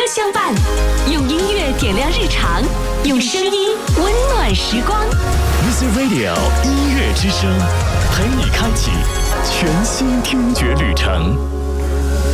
相伴，用音乐点亮日常，用声音温暖时光。 Music Radio 音乐之声，陪你开启全新听觉旅程。